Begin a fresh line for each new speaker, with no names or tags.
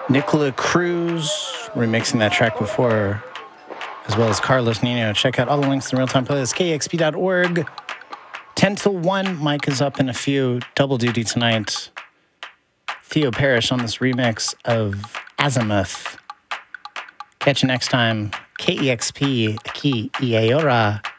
Nicola Cruz remixing that track before, as well as Carlos Nino. Check out all the links in the real-time playlist, kexp.org. 10 till 1, Mike is up in a few. Double duty tonight. Theo Parrish on this remix of Azimuth. Catch you next time. KEXP, Aki Iayora.